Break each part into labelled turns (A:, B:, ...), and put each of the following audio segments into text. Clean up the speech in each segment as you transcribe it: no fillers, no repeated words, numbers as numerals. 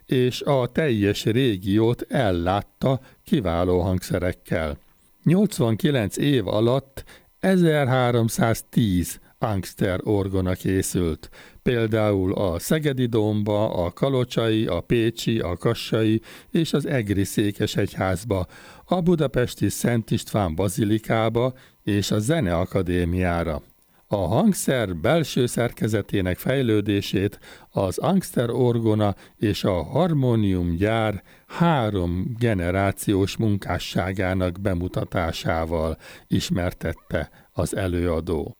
A: és a teljes régiót ellátta kiváló hangszerekkel. 89 év alatt 1310 angster orgona készült, például a Szegedi Dómba, a Kalocsai, a Pécsi, a Kassai és az Egri Székesegyházba, a budapesti Szent István bazilikába és a Zeneakadémiára. A hangszer belső szerkezetének fejlődését az angster orgona és a harmónium gyár 3 generációs munkásságának bemutatásával ismertette az előadó.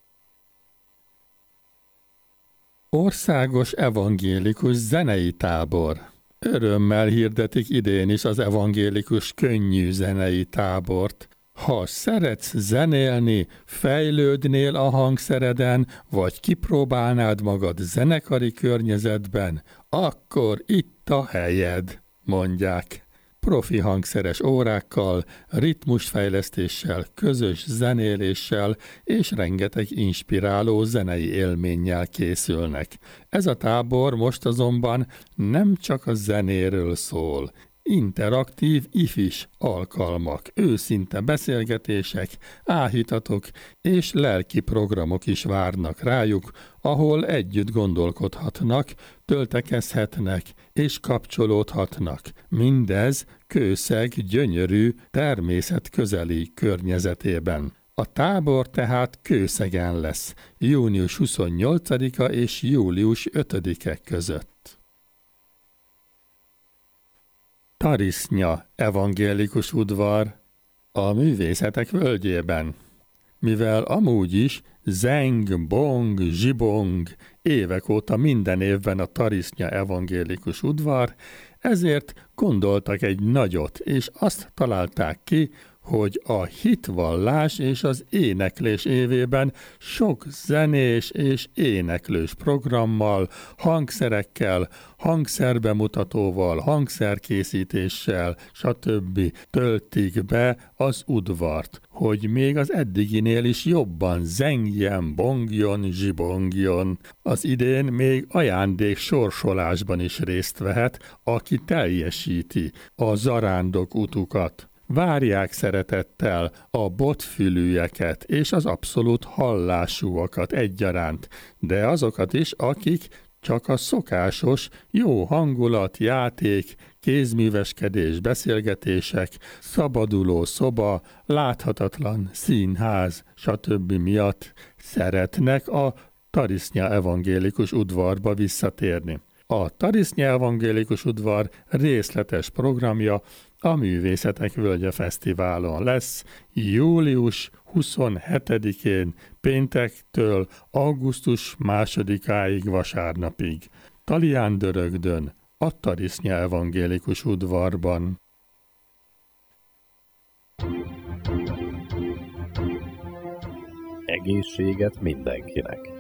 A: Országos evangélikus zenei tábor. Örömmel hirdetik idén is az evangélikus könnyű zenei tábort. Ha szeretsz zenélni, fejlődnél a hangszereden, vagy kipróbálnád magad zenekari környezetben, akkor itt a helyed, mondják. Profi hangszeres órákkal, ritmusfejlesztéssel, közös zenéléssel és rengeteg inspiráló zenei élménnyel készülnek. Ez a tábor most azonban nem csak a zenéről szól. Interaktív ifis alkalmak, őszinte beszélgetések, áhítatok és lelki programok is várnak rájuk, ahol együtt gondolkodhatnak, töltekezhetnek és kapcsolódhatnak. Mindez Kőszeg gyönyörű, természetközeli környezetében. A tábor tehát Kőszegen lesz, június 28-a és július 5-e között. Tarisznya evangélikus udvar a művészetek völgyében. Mivel amúgy is zeng, bong, zsibong évek óta minden évben a Tarisznya evangélikus udvar, ezért gondoltak egy nagyot, és azt találták ki, hogy a hitvallás és az éneklés évében sok zenés és éneklős programmal, hangszerekkel, hangszerbemutatóval, hangszerkészítéssel, stb. Töltik be az udvart, hogy még az eddiginél is jobban zengjen, bongjon, zsibongjon. Az idén még ajándék sorsolásban is részt vehet, aki teljesíti a zarándok utukat. Várják szeretettel a botfülűeket és az abszolút hallásúakat egyaránt, de azokat is, akik csak a szokásos, jó hangulat, játék, kézműveskedés, beszélgetések, szabaduló szoba, láthatatlan színház, stb. Miatt szeretnek a Tarisznya evangélikus udvarba visszatérni. A Tarisznya evangélikus udvar részletes programja a Művészetek Völgye Fesztiválon lesz július 27-én péntektől augusztus 2-áig vasárnapig. Talián-Dörögdön, a Tarisznya evangélikus udvarban.
B: Egészséget mindenkinek!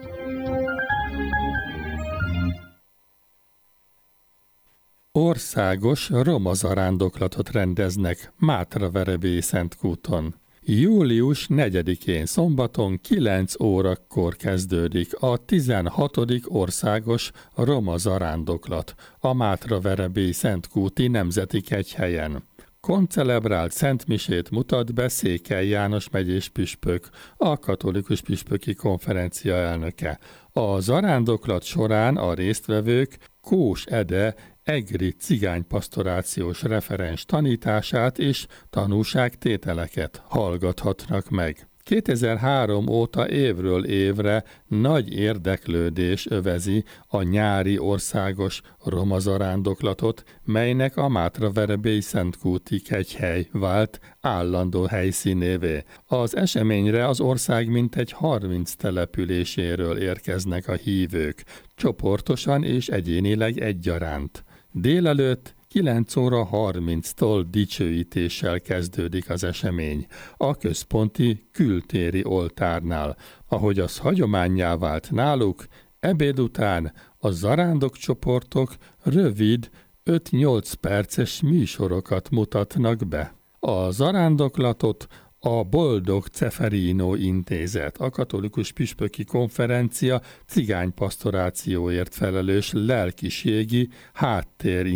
A: Országos roma zarándoklatot rendeznek Mátraverebélyi-Szentkúton. Július 4-én szombaton 9 órakor kezdődik a 16. országos roma zarándoklat a Mátraverebélyi-Szentkúti Nemzeti Kegyhelyen. Koncelebrált szentmisét mutat be Székely János megyés püspök, a katolikus püspöki konferencia elnöke. A zarándoklat során a résztvevők Kós Ede egri cigánypastorációs referens tanítását és tanúságtételeket hallgathatnak meg. 2003 óta évről évre nagy érdeklődés övezi a nyári országos roma zarándoklatot, melynek a Mátraverebélyi-Szentkúti kegyhely vált állandó helyszínévé. Az eseményre az ország mintegy 30 településéről érkeznek a hívők, csoportosan és egyénileg egyaránt. Délelőtt 9 óra 30-tól dicsőítéssel kezdődik az esemény a központi kültéri oltárnál. Ahogy az hagyománnyá vált náluk, ebéd után a zarándokcsoportok rövid 5-8 perces műsorokat mutatnak be. A zarándoklatot a Boldog Ceferino Intézet, a katolikus püspöki konferencia cigánypastorációért felelős lelkiségi háttér